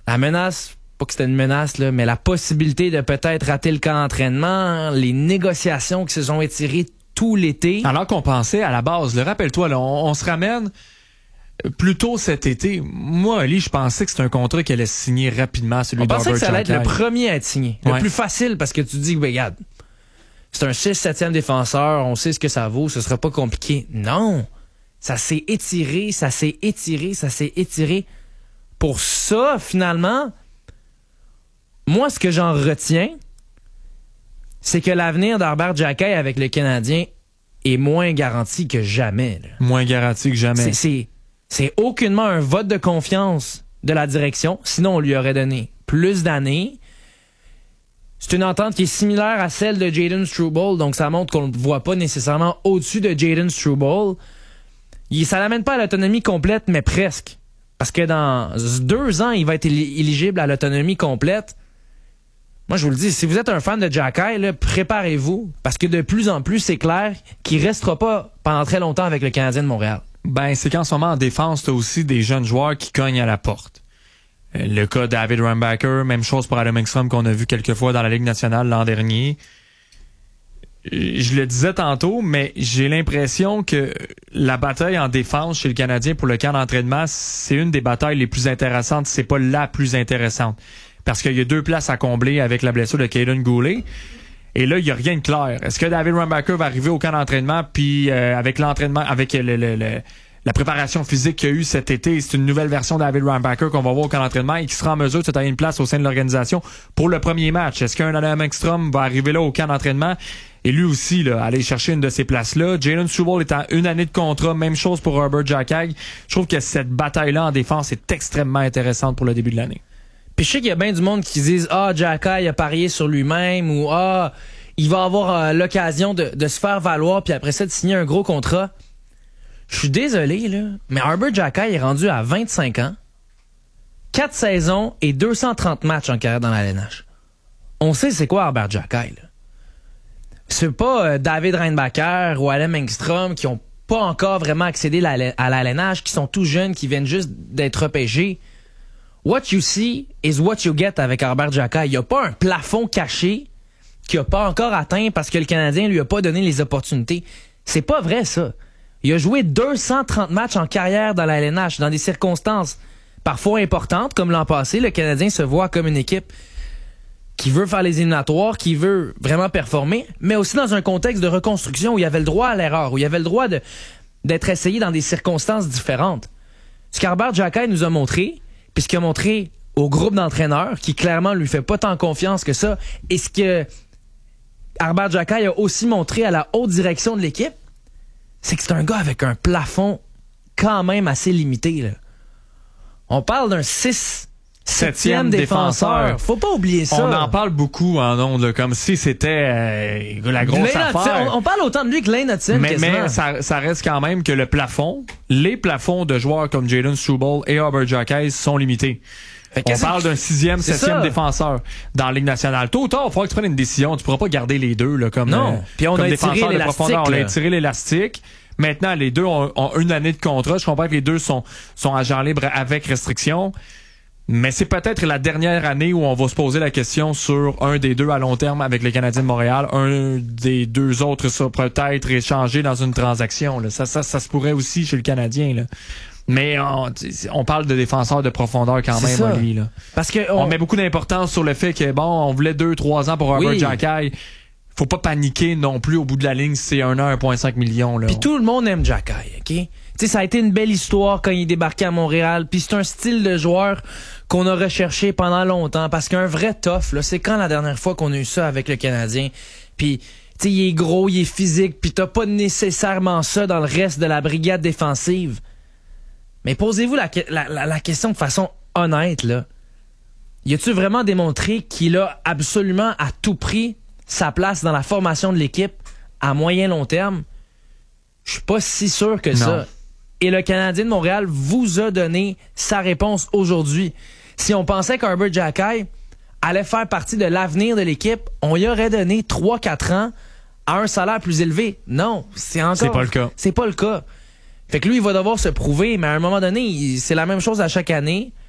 la menace, pas que c'était une menace, là, mais la possibilité de peut-être rater le camp d'entraînement, les négociations qui se sont étirées tout l'été. Alors qu'on pensait à la base, rappelle-toi, là, on se ramène plus tôt cet été. Moi, Ali, je pensais que c'était un contrat qui allait se signer rapidement, celui d'Arbor Xhekaj. On pensait que ça allait être le premier à être signé. Le plus facile, parce que tu dis, regarde, c'est un 6-7e défenseur, on sait ce que ça vaut, ce sera pas compliqué. Non! Ça s'est étiré, ça s'est étiré, ça s'est étiré. Pour ça, finalement, moi, ce que j'en retiens, c'est que l'avenir d'Arbor Xhekaj avec le Canadien est moins garanti que jamais. Là. Moins garanti que jamais. C'est aucunement un vote de confiance de la direction. Sinon, on lui aurait donné plus d'années. C'est une entente qui est similaire à celle de Jayden Struble, donc ça montre qu'on ne le voit pas nécessairement au-dessus de Jayden Struble. Ça l'amène pas à l'autonomie complète, mais presque. Parce que dans 2 ans, il va être éligible à l'autonomie complète. Moi, je vous le dis, si vous êtes un fan de Xhekaj, là, préparez-vous. Parce que de plus en plus, c'est clair qu'il restera pas pendant très longtemps avec le Canadien de Montréal. Ben, c'est qu'en ce moment, en défense, t'as aussi des jeunes joueurs qui cognent à la porte. Le cas de David Reinbacher, même chose pour Adam Engstrom qu'on a vu quelques fois dans la Ligue nationale l'an dernier. Je le disais tantôt, mais j'ai l'impression que la bataille en défense chez le Canadien pour le camp d'entraînement, c'est une des batailles les plus intéressantes, c'est pas la plus intéressante. Parce qu'il y a 2 places à combler avec la blessure de Kaiden Guhle. Et là, il n'y a rien de clair. Est-ce que David Reinbacher va arriver au camp d'entraînement, puis avec l'entraînement, avec la préparation physique qu'il y a eu cet été, c'est une nouvelle version de David Reinbacher qu'on va voir au camp d'entraînement et qui sera en mesure de se tailler une place au sein de l'organisation pour le premier match. Est-ce qu'un Adam Engstrom va arriver là au camp d'entraînement et lui aussi là, aller chercher une de ces places-là? Jayden Struble est en 1 année de contrat, même chose pour Arbor Xhekaj. Je trouve que cette bataille-là en défense est extrêmement intéressante pour le début de l'année. Puis je sais qu'il y a bien du monde qui disent « Ah, Xhekaj a parié sur lui-même » ou « Ah, il va avoir l'occasion de se faire valoir puis après ça de signer un gros contrat. » Je suis désolé, là, mais Arbor Xhekaj est rendu à 25 ans, 4 saisons et 230 matchs en carrière dans la LNH. On sait c'est quoi Arbor Xhekaj, là. C'est pas David Reinbacher ou Adam Engstrom qui ont pas encore vraiment accédé à la LNH, qui sont tout jeunes, qui viennent juste d'être repêchés. What you see is what you get avec Arbor Xhekaj. Il n'y a pas un plafond caché qu'il n'a pas encore atteint parce que le Canadien lui a pas donné les opportunités. C'est pas vrai, ça. Il a joué 230 matchs en carrière dans la LNH, dans des circonstances parfois importantes, comme l'an passé. Le Canadien se voit comme une équipe qui veut faire les éliminatoires, qui veut vraiment performer, mais aussi dans un contexte de reconstruction où il y avait le droit à l'erreur, où il y avait le droit d'être essayé dans des circonstances différentes. Ce qu'Arbor Xhekaj nous a montré, puis ce qu'il a montré au groupe d'entraîneurs, qui clairement lui fait pas tant confiance que ça, et ce que Arbor Xhekaj a aussi montré à la haute direction de l'équipe, c'est que c'est un gars avec un plafond quand même assez limité, là. On parle d'un 7e défenseur. Faut pas oublier ça. On en parle beaucoup en ondes, là, comme si c'était la grosse affaire. On parle autant de lui que Lane Hudson. Mais ça reste quand même que les plafonds de joueurs comme Jayden Struble et Arbor Xhekaj sont limités. On parle d'un 6e, 7e défenseur dans la Ligue nationale. Tôt ou tard, il faudra que tu prennes une décision. Tu pourras pas garder les deux là, comme, puis on comme a défenseur étiré de profondeur. On a étiré l'élastique. Maintenant, les deux ont 1 année de contrat. Je comprends que les deux sont agents libres avec restriction. Mais c'est peut-être la dernière année où on va se poser la question sur un des deux à long terme avec les Canadiens de Montréal. Un des deux autres sera peut-être échangé dans une transaction. Là. Ça se pourrait aussi chez le Canadien. Là. Mais on parle de défenseurs de profondeur quand même, Oli, là. Parce que on met beaucoup d'importance sur le fait que on voulait 2-3 ans pour Arbor Xhekaj. Faut pas paniquer non plus au bout de la ligne si c'est 1 an, 1,5 million. Puis tout le monde aime Xhekaj, OK? Tu sais, ça a été une belle histoire quand il est débarqué à Montréal. Puis c'est un style de joueur qu'on a recherché pendant longtemps. Parce qu'un vrai tough, là, c'est quand la dernière fois qu'on a eu ça avec le Canadien. Puis, tu sais, il est gros, il est physique. Puis t'as pas nécessairement ça dans le reste de la brigade défensive. Mais posez-vous la question de façon honnête, là. Y a-tu vraiment démontré qu'il a absolument à tout prix sa place dans la formation de l'équipe à moyen-long terme? Je suis pas si sûr que ça. Et le Canadien de Montréal vous a donné sa réponse aujourd'hui. Si on pensait qu'Arbor Xhekaj allait faire partie de l'avenir de l'équipe, on y aurait donné 3-4 ans à un salaire plus élevé. Non, c'est pas le cas. C'est pas le cas. Fait que lui, il va devoir se prouver, mais à un moment donné, c'est la même chose à chaque année.